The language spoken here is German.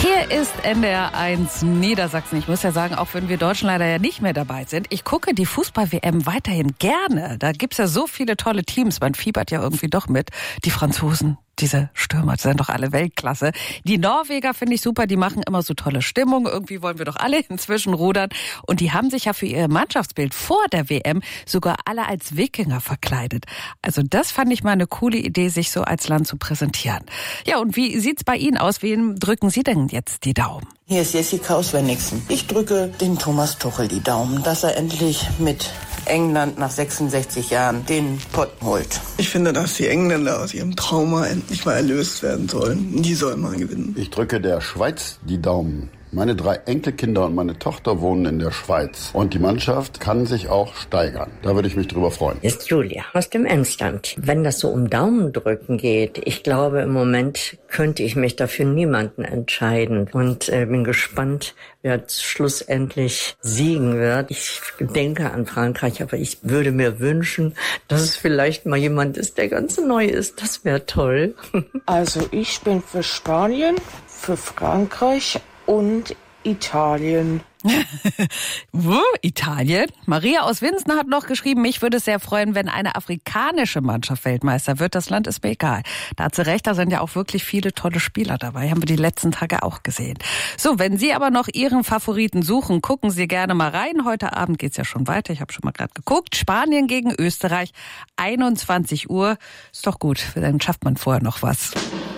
Hier ist NDR 1 Niedersachsen. Ich muss ja sagen, auch wenn wir Deutschen leider ja nicht mehr dabei sind, ich gucke die Fußball-WM weiterhin gerne. Da gibt's ja so viele tolle Teams. Man fiebert ja irgendwie doch mit. Die Franzosen, diese Stürmer, die sind doch alle Weltklasse. Die Norweger finde ich super, die machen immer so tolle Stimmung. Irgendwie wollen wir doch alle inzwischen rudern. Und die haben sich ja für ihr Mannschaftsbild vor der WM sogar alle als Wikinger verkleidet. Also das fand ich mal eine coole Idee, sich so als Land zu präsentieren. Ja, und wie sieht's bei Ihnen aus? Wem drücken Sie denn jetzt die Daumen? Hier ist Jessica aus Wenigsen. Ich drücke den Thomas Tuchel die Daumen, dass er endlich mit England nach 66 Jahren den Pott holt. Ich finde, dass die Engländer aus ihrem Trauma endlich mal erlöst werden sollen. Die sollen mal gewinnen. Ich drücke der Schweiz die Daumen. Meine 3 Enkelkinder und meine Tochter wohnen in der Schweiz. Und die Mannschaft kann sich auch steigern. Da würde ich mich drüber freuen. Ist Julia aus dem Emsland. Wenn das so um Daumendrücken geht, ich glaube, im Moment könnte ich mich dafür niemanden entscheiden. Und bin gespannt, wer schlussendlich siegen wird. Ich denke an Frankreich, aber ich würde mir wünschen, dass es vielleicht mal jemand ist, der ganz neu ist. Das wäre toll. Also ich bin für Spanien, für Frankreich und Italien. Italien? Maria aus Winsen hat noch geschrieben, mich würde es sehr freuen, wenn eine afrikanische Mannschaft Weltmeister wird. Das Land ist mir egal. Da hat sie recht, da sind ja auch wirklich viele tolle Spieler dabei. Haben wir die letzten Tage auch gesehen. So, wenn Sie aber noch Ihren Favoriten suchen, gucken Sie gerne mal rein. Heute Abend geht's ja schon weiter. Ich habe schon mal gerade geguckt. Spanien gegen Österreich, 21 Uhr. Ist doch gut, dann schafft man vorher noch was.